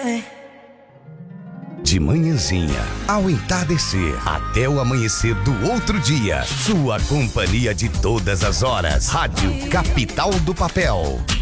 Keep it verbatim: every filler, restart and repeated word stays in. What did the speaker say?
De manhãzinha, ao entardecer, até o amanhecer do outro dia. Sua companhia de todas as horas. Rádio Capital do Papel.